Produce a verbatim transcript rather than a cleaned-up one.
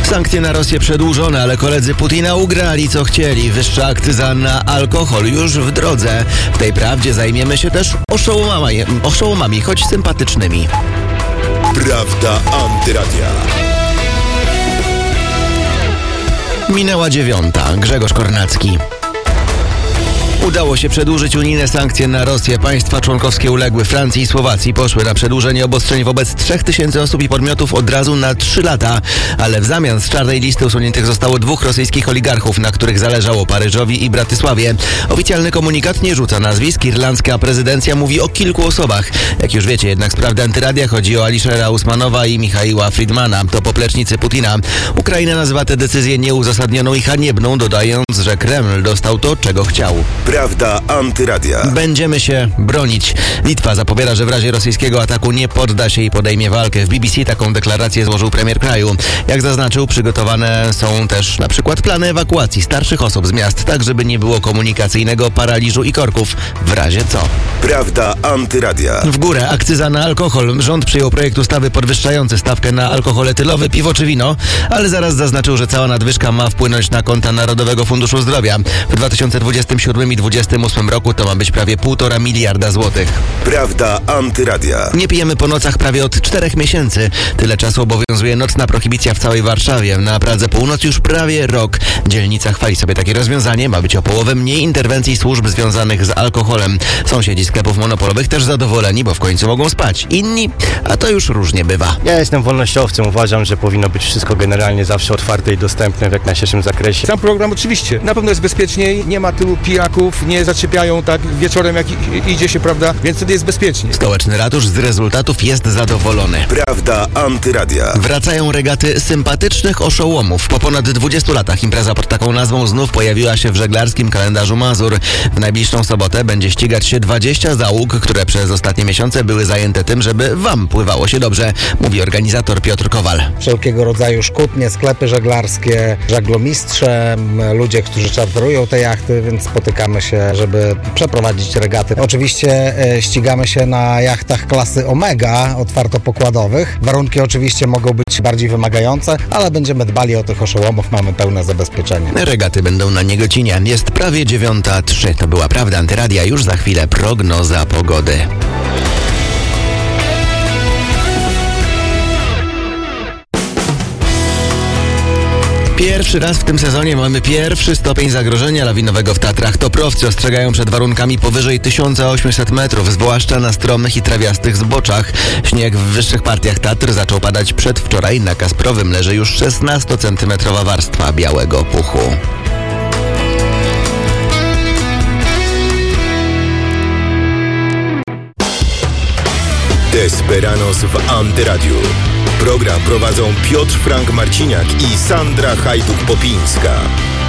Sankcje na Rosję przedłużone, ale koledzy Putina ugrali co chcieli. Wyższa akcyza na alkohol już w drodze. W tej prawdzie zajmiemy się też oszołomami, oszołomami choć sympatycznymi. Prawda Antyradia. Minęła dziewiąta. Grzegorz Kornacki. Udało się przedłużyć unijne sankcje na Rosję. Państwa członkowskie uległe Francji i Słowacji poszły na przedłużenie obostrzeń wobec trzech tysięcy osób i podmiotów od razu na trzy lata. Ale w zamian z czarnej listy usuniętych zostało dwóch rosyjskich oligarchów, na których zależało Paryżowi i Bratysławie. Oficjalny komunikat nie rzuca nazwisk. Irlandzka prezydencja mówi o kilku osobach. Jak już wiecie, jednak z Prawdy Antyradia chodzi o Aliszera Usmanowa i Michaiła Friedmana. To poplecznicy Putina. Ukraina nazywa tę decyzję nieuzasadnioną i haniebną, dodając, że Kreml dostał to, czego chciał. Prawda Antyradia. Będziemy się bronić. Litwa zapowiada, że w razie rosyjskiego ataku nie podda się i podejmie walkę. W B B C taką deklarację złożył premier kraju. Jak zaznaczył, przygotowane są też na przykład plany ewakuacji starszych osób z miast, tak żeby nie było komunikacyjnego paraliżu i korków. W razie co? Prawda Antyradia. W górę akcyza na alkohol. Rząd przyjął projekt ustawy podwyższający stawkę na alkohol etylowy, piwo czy wino, ale zaraz zaznaczył, że cała nadwyżka ma wpłynąć na konta Narodowego Funduszu Zdrowia. W dwa tysiące dwudziestym siódmym i dwa tysiące dwudziestym ósmym roku to ma być prawie półtora miliarda złotych. Prawda Antyradia. Nie pijemy po nocach prawie od czterech miesięcy. Tyle czasu obowiązuje nocna prohibicja w całej Warszawie. Na Pradze Północ już prawie rok. Dzielnica chwali sobie takie rozwiązanie. Ma być o połowę mniej interwencji służb związanych z alkoholem. Sąsiedzi sklepów monopolowych też zadowoleni, bo w końcu mogą spać. Inni, a to już różnie bywa. Ja jestem wolnościowcem. Uważam, że powinno być wszystko generalnie zawsze otwarte i dostępne w jak najszerszym zakresie. Sam program oczywiście. Na pewno jest bezpieczniej. Nie ma tylu pijaków. Nie zaczepiają tak wieczorem, jak idzie się, prawda? Więc wtedy jest bezpiecznie. Stołeczny ratusz z rezultatów jest zadowolony. Prawda Antyradia. Wracają regaty sympatycznych oszołomów. Po ponad dwudziestu latach impreza pod taką nazwą znów pojawiła się w żeglarskim kalendarzu Mazur. W najbliższą sobotę będzie ścigać się dwadzieścia załóg, które przez ostatnie miesiące były zajęte tym, żeby wam pływało się dobrze, mówi organizator Piotr Kowal. Wszelkiego rodzaju szkutnie, sklepy żeglarskie, żaglomistrze, ludzie, którzy czarterują te jachty, więc spotykamy się, żeby przeprowadzić regaty. Oczywiście e, ścigamy się na jachtach klasy Omega, otwartopokładowych. Warunki oczywiście mogą być bardziej wymagające, ale będziemy dbali o tych oszołomów, mamy pełne zabezpieczenie. Regaty będą na Niegocinie. Jest prawie dziewiąta trzy. To była Prawda Antyradia. Już za chwilę prognoza pogody. Pierwszy raz w tym sezonie mamy pierwszy stopień zagrożenia lawinowego w Tatrach. Toprowcy ostrzegają przed warunkami powyżej tysiąc osiemset metrów, zwłaszcza na stromych i trawiastych zboczach. Śnieg w wyższych partiach Tatr zaczął padać przedwczoraj. Na Kasprowym leży już szesnastocentymetrowa warstwa białego puchu. Desperanos w Antyradiu. Program prowadzą Piotr Frank Marciniak i Sandra Hajduk-Popińska.